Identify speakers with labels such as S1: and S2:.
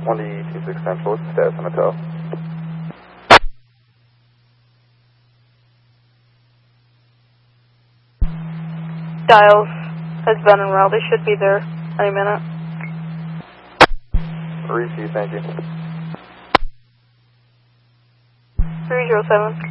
S1: 1D26 Central, what's the status on the tow?
S2: Dials has been en route. They should be there any minute.
S1: Receive, thank you.
S2: 307.